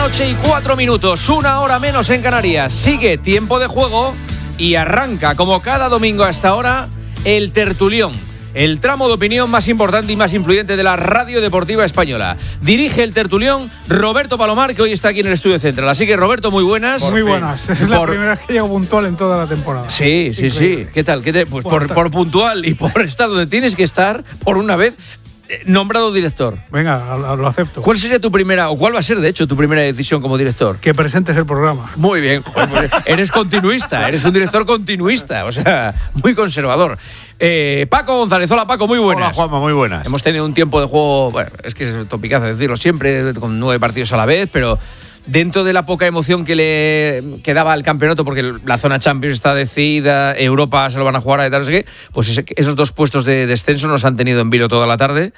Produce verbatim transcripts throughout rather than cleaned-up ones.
noche y cuatro minutos, una hora menos en Canarias. Sigue tiempo de juego y arranca, como cada domingo hasta ahora, el tertulión. El tramo de opinión más importante y más influyente de la radio deportiva española. Dirige el tertulión Roberto Palomar, que hoy está aquí en el estudio central. Así que, Roberto, muy buenas. Muy buenas. Es la por... primera vez que llego puntual en toda la temporada. Sí, sí, Increíble. sí. ¿Qué tal? ¿Qué te... Pues por, por puntual y por estar donde tienes que estar, por una vez, nombrado director. Venga, lo acepto. ¿Cuál sería tu primera, o cuál va a ser, de hecho, tu primera decisión como director? Que presentes el programa. Muy bien. Joder, eres continuista, eres un director continuista, o sea, muy conservador. Eh, Paco González, hola Paco, muy buenas. Hola Juanma, muy buenas. Hemos tenido un tiempo de juego, bueno, es que es topicazo decirlo siempre, con nueve partidos a la vez, pero dentro de la poca emoción que le que daba al campeonato, porque la zona Champions está decidida, Europa se lo van a jugar a tal, no sé qué, pues ese, esos dos puestos de descenso nos han tenido en vilo toda la tarde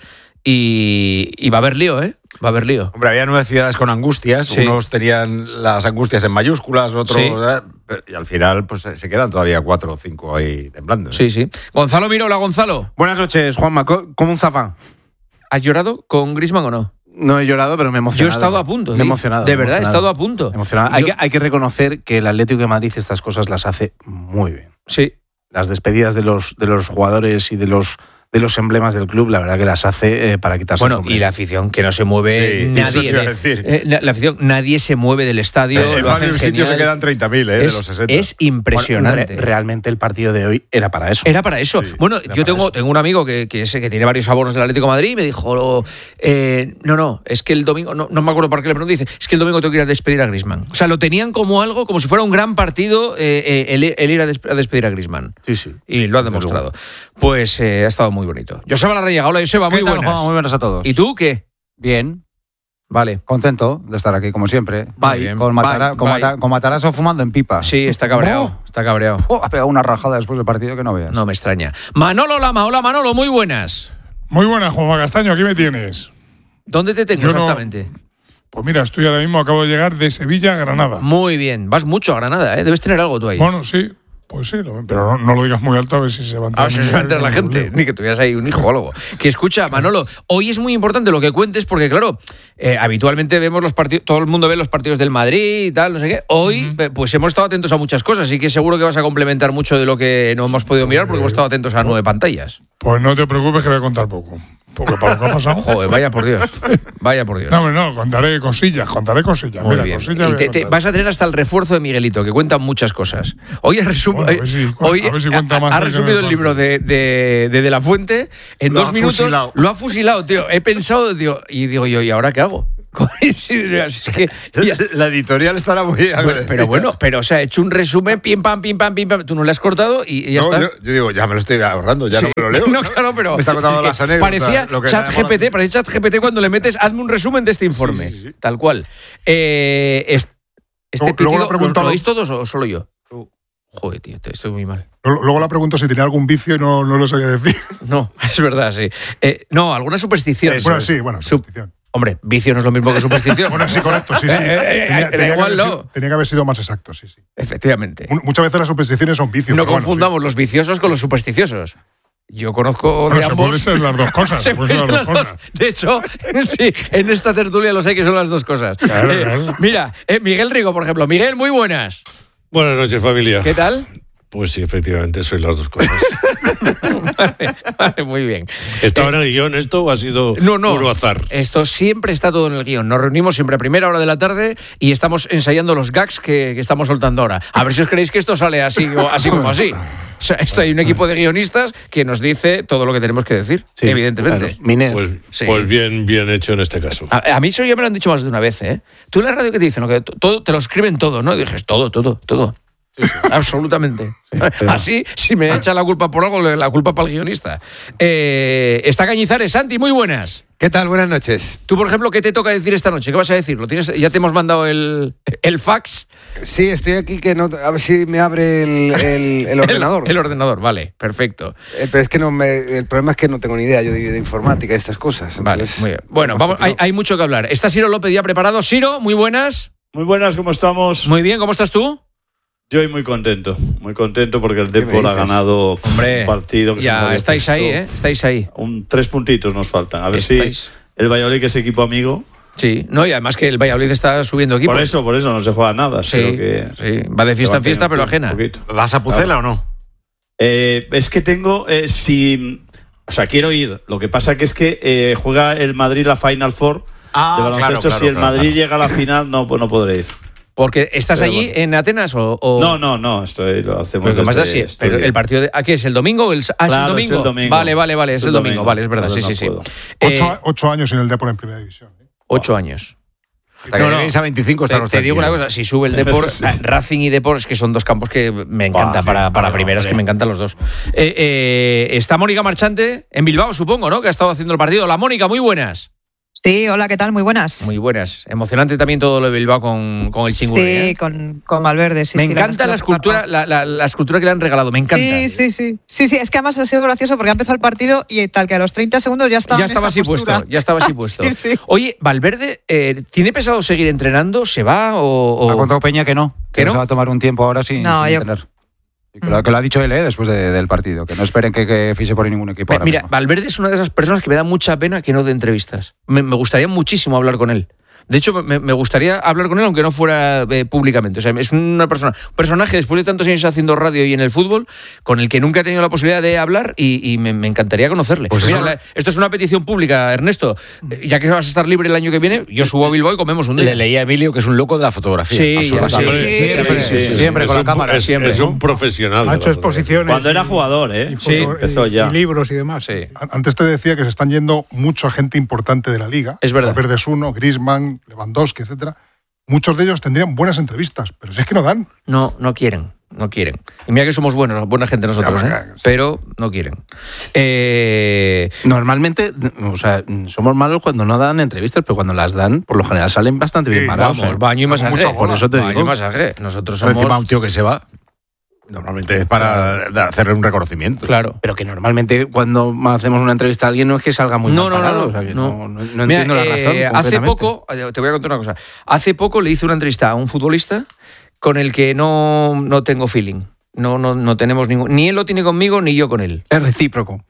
y, y va a haber lío, ¿eh? Va a haber lío. Hombre, había nueve ciudades con angustias, sí. Unos tenían las angustias en mayúsculas, otros... Sí. Y al final pues se quedan todavía cuatro o cinco ahí temblando, ¿eh? Sí, sí. Gonzalo Miró, hola Gonzalo. Buenas noches, Juanma, ¿cómo se va? ¿Has llorado con Griezmann o no? No he llorado, pero me he emocionado. Yo he estado a punto. Me he emocionado. De verdad, emocionado. he estado a punto. Emocionado. Yo... Hay, que, hay que reconocer que el Atlético de Madrid estas cosas las hace muy bien. Sí. Las despedidas de los, de los jugadores y de los... de los emblemas del club, la verdad que las hace eh, para quitarse bueno, y la afición, que no se mueve, sí, nadie de, eh, la, la afición, nadie se mueve del estadio, eh, lo más de un sitio se quedan treinta mil, eh, es, de los sesenta. Es impresionante. Bueno, re, realmente el partido de hoy era para eso. Era para eso. Sí, bueno, yo tengo, eso. tengo un amigo que, que, es, que tiene varios abonos del Atlético de Madrid y me dijo, eh, no, no, es que el domingo, no, no me acuerdo por qué le pregunté, dice, es que el domingo tengo que ir a despedir a Griezmann. O sea, lo tenían como algo, como si fuera un gran partido eh, el, el ir a, des, a despedir a Griezmann. Sí, sí. Y lo ha demostrado. Pues eh, ha estado muy bonito. Joseba Larrañaga, hola Joseba, muy buenas. Juan, muy buenas a todos. ¿Y tú qué? Bien. Vale. Contento de estar aquí, como siempre. Bye. Bien. Con, Matara, bye, con, bye. Matara, con Matarazzo fumando en pipa. Sí, está cabreado. Oh. Está cabreado. Oh, ha pegado una rajada después del partido que no veas. No me extraña. Manolo Lama, hola Manolo, muy buenas. Muy buenas, Juanma Castaño, aquí me tienes. ¿Dónde te tengo Yo exactamente? No... Pues mira, estoy ahora mismo, acabo de llegar de Sevilla a Granada. Muy bien. Vas mucho a Granada, ¿eh? Debes tener algo tú ahí. Bueno, sí. Pues sí, pero no, no lo digas muy alto a ver si se va a enterar. A ver si se va a enterar la gente, ni que tuvieras ahí un hijo o algo. Que escucha, Manolo, hoy es muy importante lo que cuentes porque, claro, eh, habitualmente vemos los partidos, todo el mundo ve los partidos del Madrid y tal, no sé qué. Hoy, uh-huh. pues hemos estado atentos a muchas cosas, así que seguro que vas a complementar mucho de lo que no hemos podido mirar porque hemos estado atentos a nueve pantallas. Pues no te preocupes que voy a contar poco. Porque para lo que ha pasado. Joder, vaya por Dios. Vaya por Dios. No, no, contaré cosillas, contaré cosillas. Muy Mira, bien. cosillas Y te, te vas a tener hasta el refuerzo de Miguelito, que cuenta muchas cosas. Hoy ha, resum... bueno, a ver si, hoy a ver si cuenta más ha resumido el libro de, de, de, de La Fuente en lo dos minutos. Fusilado. Lo ha fusilado, tío. He pensado, tío, y digo yo, ¿y ahora qué hago? Es que, ya, la editorial estará muy pero, pero bueno, pero o sea, he hecho un resumen, pim pam, pim pam, pim pam. Tú no le has cortado y, y ya no, está. Yo, yo digo, ya me lo estoy ahorrando, ya sí. no me lo leo. No, claro, pero. Me está contando es que las anécdotas. Parecía lo que ChatGPT, parecía ChatGPT cuando le metes, hazme un resumen de este informe. Sí, sí, sí. Tal cual. Eh, este luego, pitido, luego ¿lo, ¿lo oís todos o solo yo? Joder, tío, estoy muy mal. Luego le pregunto si tenía algún vicio y no, no lo sabía decir. No, es verdad, sí. Eh, no, alguna superstición. Eso, bueno, sí, bueno, superstición. Hombre, vicio no es lo mismo que superstición. Bueno, sí, correcto, sí, sí. Eh, eh, tenía, eh, tenía, igual que no. sido, tenía que haber sido más exacto, sí, sí. Efectivamente. Muchas veces las supersticiones son vicios. No pero confundamos bueno, sí. los viciosos con los supersticiosos. Yo conozco bueno, de se ambos. Puede ser las dos cosas. Se puede ser las dos. De hecho, sí, en esta tertulia lo sé que son las dos cosas. Claro, eh, claro. Mira, eh, Miguel Rigo, por ejemplo. Miguel, muy buenas. Buenas noches, familia. ¿Qué tal? Pues sí, efectivamente, soy las dos cosas. vale, vale, muy bien. ¿Estaba eh, en el guión esto o ha sido no, no, puro azar? Esto siempre está todo en el guión. Nos reunimos siempre a primera hora de la tarde y estamos ensayando los gags que, que estamos soltando ahora. A ver si os creéis que esto sale así, así como así. O sea, esto hay un equipo de guionistas que nos dice todo lo que tenemos que decir, sí, evidentemente. Claro. Pues, sí. pues bien, bien hecho en este caso. A, a mí eso ya me lo han dicho más de una vez, ¿eh? Tú en la radio que te dicen, ¿no? Que todo, te lo escriben todo, ¿no? Y dices, todo, todo, todo. Sí, sí. Absolutamente. Sí, pero... Así, si me echan la culpa por algo, la culpa para el guionista. Eh, está Cañizares, Santi, muy buenas. ¿Qué tal? Buenas noches. Tú, por ejemplo, ¿qué te toca decir esta noche? ¿Qué vas a decir? ¿Lo tienes? ¿Ya te hemos mandado el, el fax? Sí, estoy aquí, que no, a ver si me abre el, el, el ordenador. El, el ordenador, vale, perfecto. Eh, pero es que no me, el problema es que no tengo ni idea yo de, de informática y estas cosas. Entonces, vale, muy bien. Bueno, vamos, hay, hay mucho que hablar. Está Ciro López ya preparado. Ciro, muy buenas. Muy buenas, ¿cómo estamos? Muy bien, ¿cómo estás tú? Yo estoy muy contento, muy contento porque el Depor ha ganado Hombre, un partido que ya se estáis ahí, ¿eh? Estáis ahí. Un, tres puntitos nos faltan. A ver estáis... si el Valladolid, que es equipo amigo, Sí, no, y además que el Valladolid está subiendo equipos. Por eso, por eso no se juega nada. Sí, que, sí. Va de fiesta en fiesta, pero ajena. ¿Vas a Pucela claro. o no? Eh, es que tengo, eh, si, o sea, quiero ir. Lo que pasa que es que eh, juega el Madrid la Final Four ah, de baloncesto. Claro, claro, si el claro, Madrid claro. llega a la final, no, pues no podré ir. Porque estás pero allí bueno. en Atenas o, o... No, no, no, estoy, lo hacemos pero más desde, así, pero el partido de ¿aquí es el domingo? El, ah, claro, ¿es el domingo? Es el domingo. Vale, vale, vale, es, es el domingo. domingo, vale, es verdad, sí, no sí, sí. Ocho, eh, ocho años en el Depor en primera división. ¿eh? Ocho años. Hasta que no, lleguéis a veinticinco te, te digo una cosa, si sube el Depor, sí. Racing y Depor es que son dos campos que me encanta ah, para, para primeras, que me encantan los dos. Eh, eh, está Mónica Marchante en Bilbao, supongo, ¿no? Que ha estado haciendo el partido. Hola, Mónica, muy buenas. Sí, hola, ¿qué tal? Muy buenas. Muy buenas. Emocionante también todo lo de Bilbao con, con el Chingurri. Sí, ¿eh? con, con Valverde, sí. Me sí, encanta la, la escultura, la, la, la escultura que le han regalado, me encanta. Sí, sí, sí. Sí, sí, es que además ha sido gracioso porque ha empezado el partido y tal que a los treinta segundos ya estaba Ya estaba así postura. puesto, ya estaba así puesto. sí, sí. Oye, Valverde, eh, ¿tiene pensado seguir entrenando? ¿Se va o...? o... Ha contado Peña que no. ¿Que, que no? se va a tomar un tiempo ahora sin, no, sin yo... entrenar. Que lo, que lo ha dicho él, ¿eh? Después de, del partido, que no esperen que, que fiche por ningún equipo. Mira, mismo. Valverde es una de esas personas que me da mucha pena que no dé entrevistas. Me, me gustaría muchísimo hablar con él. De hecho, me, me gustaría hablar con él aunque no fuera eh, públicamente. O sea, es una persona, un personaje después de tantos años haciendo radio y en el fútbol, con el que nunca he tenido la posibilidad de hablar y, y me, me encantaría conocerle. Pues Mira, eso... la, esto es una petición pública, Ernesto. Ya que vas a estar libre el año que viene, yo subo a Bilbao y comemos un día. Le leía a Emilio que es un loco de la fotografía. Sí, sí, sí, sí, siempre, sí, sí, siempre sí, con la un, cámara. Es, siempre. es un profesional. Ha hecho exposiciones. Cuando era jugador, ¿eh? Y foto, sí, empezó ya. Y libros y demás. Sí. Antes te decía que se están yendo mucha gente importante de la liga. Es verdad. Valverde es uno, Griezmann, Lewandowski, etcétera. Muchos de ellos tendrían buenas entrevistas, pero si es que no dan. No, no quieren, no quieren. Y mira que somos buenos, buena gente nosotros, ya, ¿eh? Sí. Pero no quieren. Eh... Normalmente, o sea, somos malos cuando no dan entrevistas, pero cuando las dan, por lo general salen bastante bien Sí, parados. Vamos, ¿eh? baño y masaje. Por eso te baño digo. y masaje. Nosotros Pero somos... encima un tío que se va, normalmente es para hacerle un reconocimiento. Claro. Pero que normalmente cuando hacemos una entrevista a alguien no es que salga muy no, mal no, parado. No, o sea, que no, no, no, no Mira, entiendo la razón. Eh, hace poco, te voy a contar una cosa. Hace poco le hice una entrevista a un futbolista con el que no, no tengo feeling. No, no, no tenemos ningún. Ni él lo tiene conmigo, ni yo con él. Es recíproco.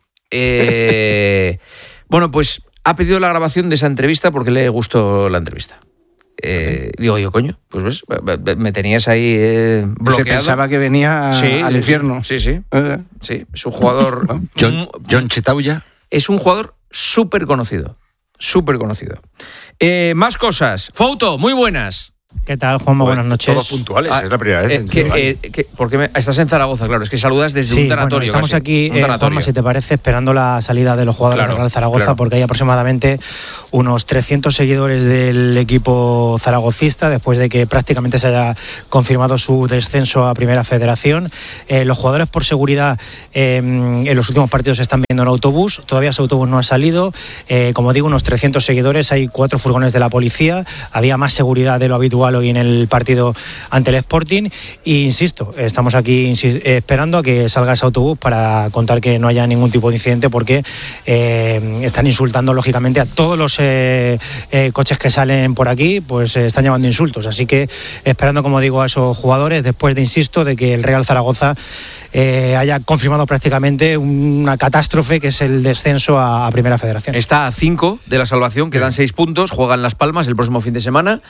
Eh, bueno, pues ha pedido la grabación de esa entrevista porque le gustó la entrevista. Eh, digo yo, coño, pues ves, me tenías ahí eh, bloqueado. Se pensaba que venía sí, al infierno. Sí, sí. Eh. Sí, es un jugador. John, John Chetauya. Es un jugador súper conocido. Súper conocido. Eh, más cosas. Foto, muy buenas. ¿Qué tal, Juanma? Buenas noches. Todos puntuales, Ah, es la primera vez. Eh, en que, todo el eh, año. que, porque me, estás en Zaragoza, claro. Es que saludas desde Sí, un tanatorio. bueno, estamos casi, aquí, un eh, tanatorio. Juanma, si te parece, esperando la salida de los jugadores Claro, del Real Zaragoza, claro. porque hay aproximadamente unos trescientos seguidores del equipo zaragocista, después de que prácticamente se haya confirmado su descenso a Primera Federación. Eh, los jugadores, por seguridad, eh, en los últimos partidos se están viendo en autobús. Todavía ese autobús no ha salido. Eh, como digo, unos trescientos seguidores. Hay cuatro furgones de la policía. Había más seguridad de lo habitual hoy en el partido ante el Sporting. E insisto, estamos aquí esperando a que salga ese autobús para contar que no haya ningún tipo de incidente, porque eh, están insultando lógicamente a todos los eh, eh, coches que salen por aquí, pues eh, están llamando insultos. Así que esperando, como digo, a esos jugadores, después de, insisto, de que el Real Zaragoza eh, haya confirmado prácticamente una catástrofe que es el descenso a, a Primera Federación. Está a cinco de la salvación, quedan seis puntos, juegan Las Palmas el próximo fin de semana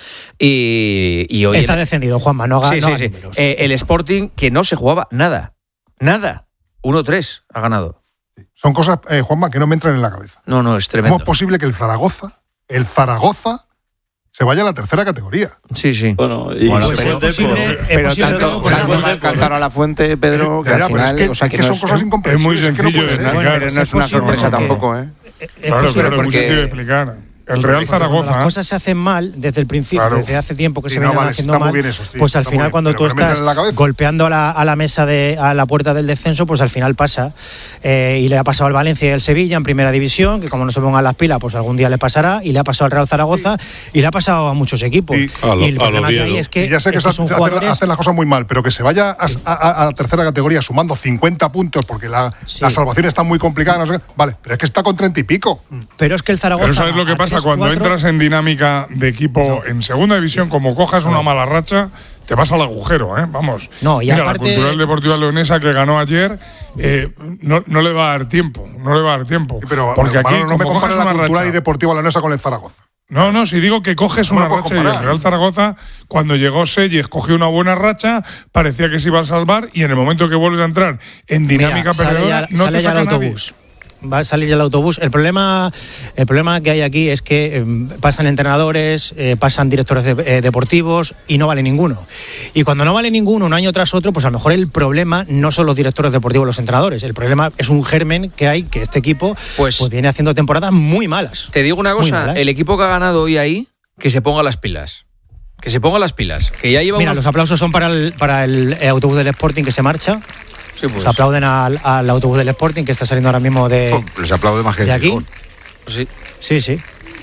y, y hoy... Está el... descendido, Juanma, no haga, sí, no sí, haga sí. números. Eh, el Sporting, que no se jugaba nada, nada, uno tres ha ganado. Son cosas, eh, Juanma, que no me entran en la cabeza. No, no, es tremendo. ¿Cómo es posible que el Zaragoza, el Zaragoza, se vaya a la tercera categoría? Sí, sí. Bueno, y Bueno, pues pero, es posible, pero es posible, tanto, pues, tanto pues, cantar a la fuente, Pedro, que Ya, al ya, pero final, es que, o sea, es que que no son es, cosas Es incomprensibles. muy es que no sencillo de puede ser. explicar. pero no es una posible sorpresa porque- tampoco, ¿eh? Es Claro, posible claro, es muy porque- sencillo de explicar. El Real Cuando Zaragoza. las cosas se hacen mal desde el principio, Claro. desde hace tiempo que Sí, se no, vienen vale, haciendo está muy mal, bien eso, sí, pues al está muy final bien, cuando pero tú que no me estás entren en la cabeza. golpeando a la, a la mesa de a la puerta del descenso, pues al final pasa. Eh, y le ha pasado al Valencia y al Sevilla en Primera División, que como no se pongan las pilas, pues algún día le pasará, y le ha pasado al Real Zaragoza y le ha pasado a muchos equipos. Y- A lo- y el a problema lo que hay Oviedo. es que, Y ya sé que, es que se son hacen, jugadores. hacen las cosas muy mal, pero que se vaya a, a- a la tercera categoría sumando cincuenta puntos porque la, Sí. la salvación está muy complicada. No sé qué. Vale, pero es que está con treinta y pico. Pero es que el Zaragoza. Pero ¿sabes lo que a pasa? tres, Cuando cuatro, entras en dinámica de equipo en segunda división, como cojas una mala racha, te vas al agujero, ¿eh? Vamos. No, y Mira, aparte- la Cultural Deportiva Leonesa que ganó ayer, eh, no, no le va a dar tiempo, no le va a dar tiempo. Sí, pero porque aquí, Manolo, no me como cojas compares la una cultural racha… y deportiva leonesa con el Zaragoza. No, no, si digo que coges No una lo puedo racha y el comparar. Real Zaragoza, cuando llegó Selles, cogió una buena racha, parecía que se iba a salvar y en el momento que vuelves a entrar en dinámica Mira, sale perdedora, ya- no sale te ya el saca nadie. autobús. Va a salir ya el autobús. El problema, el problema que hay aquí es que eh, pasan entrenadores, eh, pasan directores de- eh, deportivos y no vale ninguno. Y cuando no vale ninguno un año tras otro, pues a lo mejor el problema no son los directores deportivos, los entrenadores. El problema es un germen que hay, que este equipo Pues- pues, viene haciendo temporadas muy malas. Te digo una Muy cosa, malas. el equipo que ha ganado hoy ahí, que se ponga las pilas. Que se ponga las pilas. Que ya lleva Mira, unos- los aplausos son para el, para el eh, autobús del Sporting que se marcha. Sí, pues. Se aplauden al, al autobús del Sporting que está saliendo ahora mismo de, Oh, les aplaude más que de el aquí. Gijón. Sí. Sí, sí.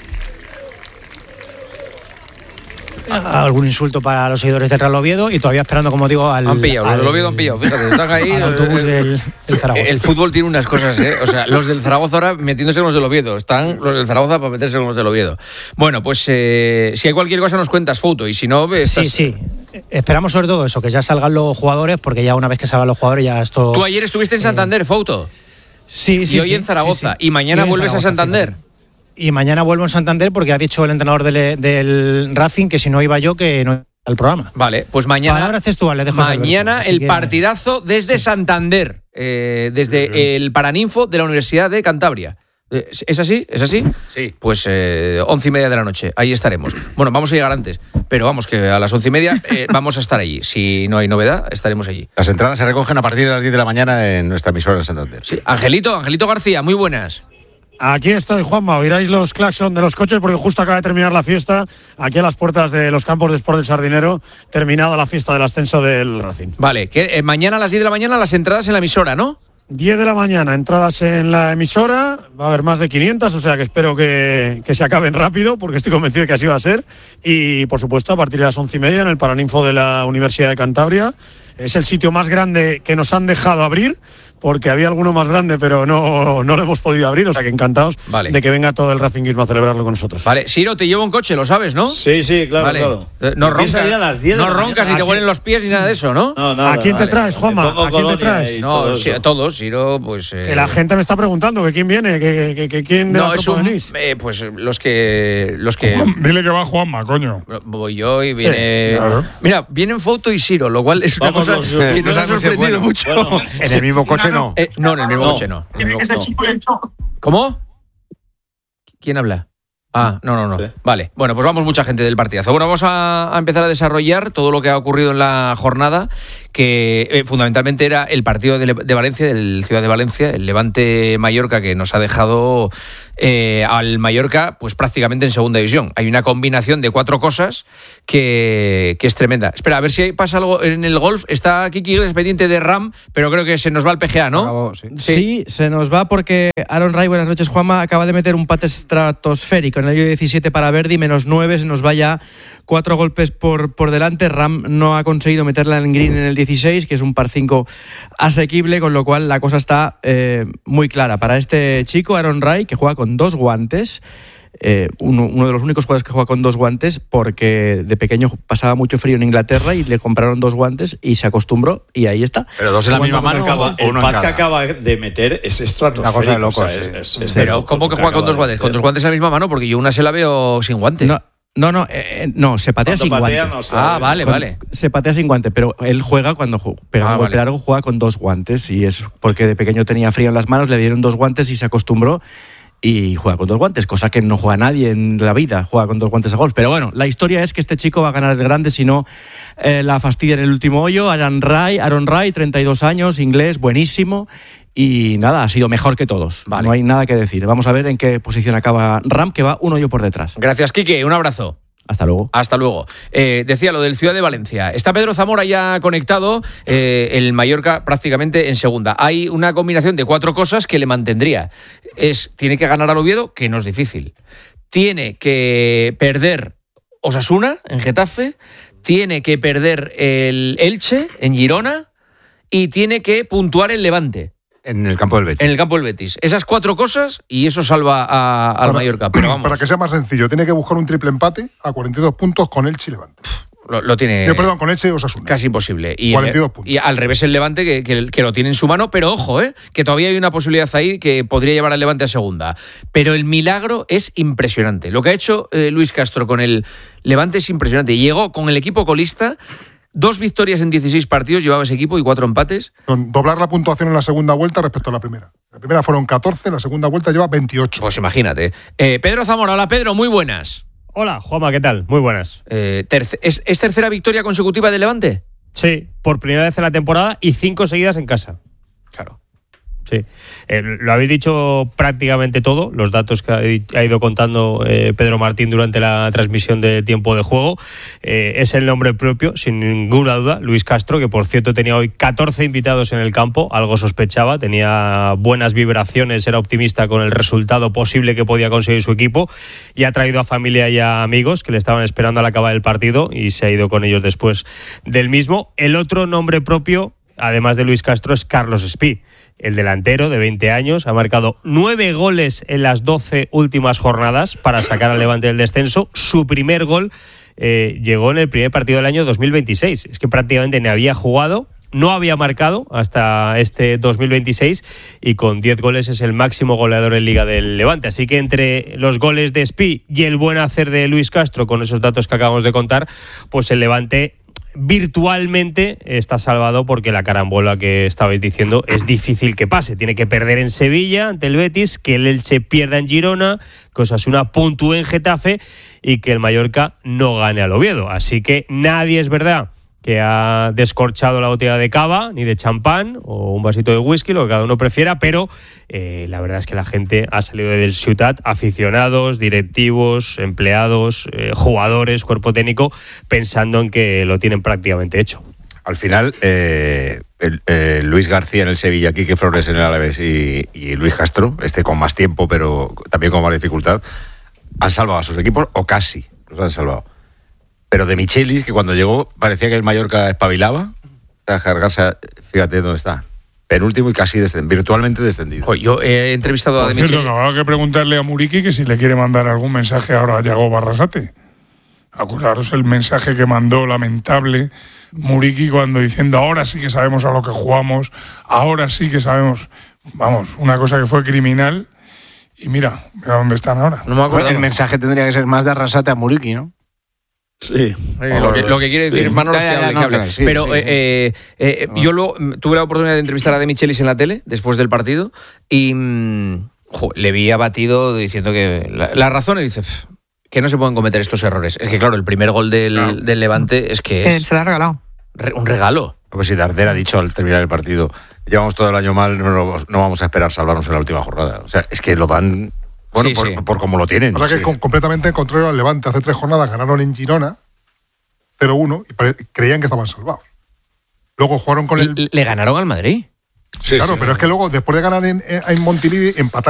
Algún insulto para los seguidores del Real Oviedo y todavía esperando, como digo, al. Han pillado, los al- del Oviedo han pillado, fíjate, están ahí. al autobús eh, del, del Zaragoza. El fútbol tiene unas cosas, ¿eh? O sea, los del Zaragoza ahora metiéndose con los del Oviedo. Están los del Zaragoza para meterse con los del Oviedo. Bueno, pues eh, si hay cualquier cosa nos cuentas, foto. Y si no, ves. Sí, sí. Esperamos sobre todo eso, que ya salgan los jugadores, porque ya una vez que salgan los jugadores ya esto. Tú ayer estuviste en Santander, foto. Sí, sí. Y hoy sí, en Zaragoza. sí, sí. Y mañana Y en vuelves a Zaragoza, Santander. fíjate. Y mañana vuelvo en Santander porque ha dicho el entrenador del, del Racing que si no iba yo, que no iba al programa. Vale, pues mañana. Palabras textuales de José Mañana Alberto, así el que- partidazo desde Santander, eh, desde el Paraninfo de la Universidad de Cantabria. Eh, ¿Es así? ¿Es así? Sí. Pues eh, once y media de la noche, ahí estaremos. Bueno, vamos a llegar antes, pero vamos que a las once y media eh, vamos a estar allí. Si no hay novedad, estaremos allí. Las entradas se recogen a partir de las diez de la mañana en nuestra emisora en Santander. Sí. Angelito, Angelito García, muy buenas. Aquí estoy, Juanma. Oiráis los claxon de los coches porque justo acaba de terminar la fiesta aquí a las puertas de los campos de Sport del Sardinero, terminada la fiesta del ascenso del Racing. Vale, que eh, mañana a las diez de la mañana las entradas en la emisora, ¿no? diez de la mañana, entradas en la emisora, va a haber más de quinientas, o sea que espero que, que se acaben rápido porque estoy convencido de que así va a ser. Y por supuesto, a partir de las once y media en el Paraninfo de la Universidad de Cantabria. Es el sitio más grande que nos han dejado abrir, porque había alguno más grande, pero no, no lo hemos podido abrir, o sea que encantados Vale. de que venga todo el racinguismo a celebrarlo con nosotros. Vale, Siro, te llevo un coche, lo sabes, ¿no? Sí, sí, claro, Vale. claro. Eh, No Empieza roncas, a ir a las diez de no la roncas mañana. ni te Aquí- huelen los pies ni nada de eso, ¿no? No, nada, ¿A quién te vale. traes, Juanma? Me pongo ¿A quién te colonia traes? y No, todo sí, eso. a todos, Siro, pues... eh, Que la gente me está preguntando que quién viene, que, que, que quién de No, la es tropa un... venís. eh, pues los que... Los que Juan, dile que va Juanma, coño. voy yo y viene... claro. Mira, vienen Foto y Siro, lo cual es una Vamos cosa los dos. que nos ha sabemos si es sorprendido bueno. mucho. Bueno, En el mismo coche no. Eh, no, en el mismo No. coche no. En el mismo- no. ¿Cómo? ¿Quién habla? Ah, no, no, no. Sí. Vale. Bueno, pues vamos mucha gente del partidazo. Bueno, vamos a, a empezar a desarrollar todo lo que ha ocurrido en la jornada, que eh, fundamentalmente era el partido de, Le- de Valencia, del Ciudad de Valencia, el Levante-Mallorca, que nos ha dejado eh, al Mallorca pues prácticamente en segunda división. Hay una combinación de cuatro cosas que, que es tremenda. Espera, a ver si pasa algo en el golf. Está Kiki Iglesias pendiente de Ram, pero creo que se nos va el P G A, ¿no? Acabó, sí. Sí, se nos va porque Aaron Ray, buenas noches, Juanma, acaba de meter un pate estratosférico en el hoyo diecisiete para Verdi, menos nueve, se nos va ya cuatro golpes por, por delante. Ram no ha conseguido meterla en green en el dieciséis, que es un par cinco asequible, con lo cual la cosa está eh, muy clara para este chico, Aaron Ray, que juega con dos guantes. Eh, uno, uno de los únicos jugadores que juega con dos guantes, porque de pequeño pasaba mucho frío en Inglaterra y le compraron dos guantes y se acostumbró y ahí está. Pero dos en la misma Acaba- mano o el uno en pad que cada. acaba de meter es estratosférico. Una cosa de locos, o sea, sí. es- es- es Pero, de ¿cómo que locos juega con acaba dos de guantes? Con meter. dos guantes en la misma mano, porque yo una se la veo sin guante. No, no, no, eh, eh, no, se patea Cuando sin patea, guante. no se Ah, la- vale, Cuando- vale. Se patea sin guante, pero él juega cuando ju- pega Ah, un golpe vale. largo, juega con dos guantes y es porque de pequeño tenía frío en las manos, le dieron dos guantes y se acostumbró y juega con dos guantes, cosa que no juega nadie en la vida, juega con dos guantes a golf. Pero bueno, la historia es que este chico va a ganar el grande si no eh, la fastidia en el último hoyo. Aaron Ray, Aaron Ray, treinta y dos años, inglés, buenísimo. Y nada, ha sido mejor que todos. Vale. No hay nada que decir. Vamos a ver en qué posición acaba Ram, que va un hoyo por detrás. Gracias, Quique. Un abrazo. Hasta luego. Hasta luego. Eh, decía lo del Ciudad de Valencia. Está Pedro Zamora ya conectado, eh, el Mallorca prácticamente en segunda. Hay una combinación de cuatro cosas que le mantendría. Es, tiene que ganar al Oviedo, que no es difícil. Tiene que perder Osasuna en Getafe, tiene que perder el Elche en Girona y tiene que puntuar el Levante. En el campo del Betis. En el campo del Betis. Esas cuatro cosas y eso salva a- al Para- Mallorca. Pero vamos. Para que sea más sencillo, tiene que buscar un triple empate a cuarenta y dos puntos con el Chile Levante. Lo, lo tiene. Yo, perdón, con Elche y Osasuna. Casi imposible. Y, cuarenta y dos el, puntos. y al revés el Levante, que, que, que lo tiene en su mano, pero ojo, ¿eh? que todavía hay una posibilidad ahí que podría llevar al Levante a segunda. Pero el milagro es impresionante. Lo que ha hecho eh, Luis Castro con el Levante es impresionante. Llegó con el equipo colista, dos victorias en dieciséis partidos llevaba ese equipo y cuatro empates. Con doblar la puntuación en la segunda vuelta respecto a la primera. La primera fueron catorce, la segunda vuelta lleva veintiocho. Pues imagínate. Eh, Pedro Zamora, hola Pedro, muy buenas. Hola, Juanma, ¿qué tal? Muy buenas. Eh, terce- ¿es, ¿Es tercera victoria consecutiva del Levante? Sí, por primera vez en la temporada y cinco seguidas en casa. Claro. Sí, eh, lo habéis dicho prácticamente todo, los datos que ha, ha ido contando eh, Pedro Martín durante la transmisión de tiempo de juego. Eh, es el nombre propio, sin ninguna duda, Luis Castro, que por cierto tenía hoy catorce invitados en el campo, algo sospechaba, tenía buenas vibraciones, era optimista con el resultado posible que podía conseguir su equipo y ha traído a familia y a amigos que le estaban esperando al acabar el partido y se ha ido con ellos después del mismo. El otro nombre propio, además de Luis Castro, es Carlos Espí. El delantero de veinte años ha marcado nueve goles en las doce últimas jornadas para sacar al Levante del descenso. Su primer gol eh, llegó en el primer partido del año dos mil veintiséis. Es que prácticamente ni había jugado, no había marcado hasta este dos mil veintiséis y con diez goles es el máximo goleador en Liga del Levante. Así que entre los goles de Espí y el buen hacer de Luis Castro, con esos datos que acabamos de contar, pues el Levante virtualmente está salvado, porque la carambola que estabais diciendo es difícil que pase. Tiene que perder en Sevilla ante el Betis, que el Elche pierda en Girona, que Osasuna puntúe en Getafe y que el Mallorca no gane al Oviedo. Así que nadie, es verdad, que ha descorchado la botella de cava, ni de champán o un vasito de whisky, lo que cada uno prefiera, pero eh, la verdad es que la gente ha salido del Ciutat, aficionados, directivos, empleados, eh, jugadores, cuerpo técnico, pensando en que lo tienen prácticamente hecho. Al final, eh, el, eh, Luis García en el Sevilla, Quique Flores en el Alavés y, y Luis Castro, este con más tiempo, pero también con más dificultad, han salvado a sus equipos, o casi los han salvado. Pero de Michelis, que cuando llegó parecía que el Mallorca espabilaba, tras cargarse, fíjate dónde está. Penúltimo y casi descend- virtualmente descendido. Oye, yo he entrevistado Por a De cierto, Michelis. que habrá que preguntarle a Muriqui que si le quiere mandar algún mensaje ahora a Yago Barrasate. Acordaros el mensaje que mandó lamentable Muriqui cuando diciendo ahora sí que sabemos a lo que jugamos, ahora sí que sabemos, vamos, una cosa que fue criminal y mira, mira dónde están ahora. No me acuerdo. El mensaje tendría que ser más de Arrasate a Muriqui, ¿no? Sí. Eh, lo, que, lo que quiere decir Sí. Manolo es Ya, que ya, hable, no, que hable. claro, sí, Pero sí, eh, sí. eh, eh, yo lo, tuve la oportunidad de entrevistar a De Michelis en la tele después del partido y mm, jo, le vi abatido diciendo que la, la razón es, dice, "Pff, que no se pueden cometer estos errores". Es que claro, el primer gol del, Claro. del Levante es que Eh, es se la ha regalado. re- un regalo. Pues si Darder ha dicho al terminar el partido, llevamos todo el año mal, no, no, no vamos a esperar salvarnos en la última jornada. O sea, es que lo dan, bueno, Sí, por, sí. por como lo tienen. La verdad Sí. que con- completamente contrario al Levante. Hace tres jornadas ganaron en Girona cero uno y pare- creían que estaban salvados. Luego jugaron con el... Y le ganaron al Madrid. Claro, pero es que luego, después de ganar en, en Montilivi, empataron